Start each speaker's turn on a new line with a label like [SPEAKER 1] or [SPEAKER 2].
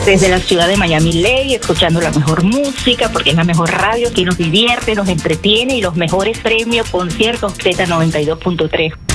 [SPEAKER 1] Desde la ciudad de Miami Ley, escuchando la mejor música, porque es la mejor radio que nos divierte, nos entretiene y los mejores premios, conciertos Z92.3.